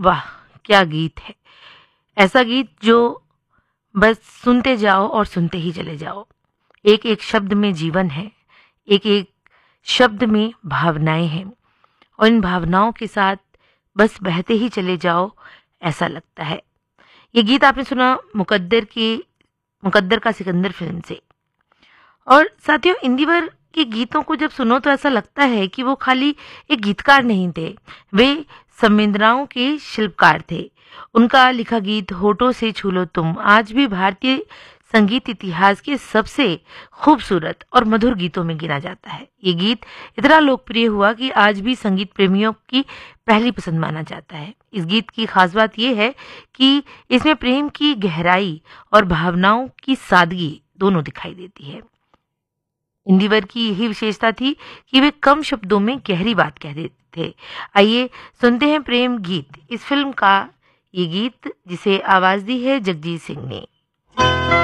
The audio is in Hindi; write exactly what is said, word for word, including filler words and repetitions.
वाह क्या गीत है। ऐसा गीत जो बस सुनते जाओ और सुनते ही चले जाओ। एक एक शब्द में जीवन है, एक एक शब्द में भावनाएं हैं और इन भावनाओं के साथ बस बहते ही चले जाओ ऐसा लगता है। ये गीत आपने सुना मुकद्दर की मुकद्दर का सिकंदर फिल्म से। और साथियों, इंदिवर के गीतों को जब सुनो तो ऐसा लगता है कि वो खाली एक गीतकार नहीं थे, वे संवेदनाओं के शिल्पकार थे। उनका लिखा गीत होठों से छू लो तुम आज भी भारतीय संगीत इतिहास के सबसे खूबसूरत और मधुर गीतों में गिना जाता है। ये गीत इतना लोकप्रिय हुआ कि आज भी संगीत प्रेमियों की पहली पसंद माना जाता है। इस गीत की खास बात यह है कि इसमें प्रेम की गहराई और भावनाओं की सादगी दोनों दिखाई देती है। इंदिवर की यही विशेषता थी कि वे कम शब्दों में गहरी बात कह देते थे। आइए सुनते हैं प्रेम गीत, इस फिल्म का ये गीत जिसे आवाज दी है जगजीत सिंह ने।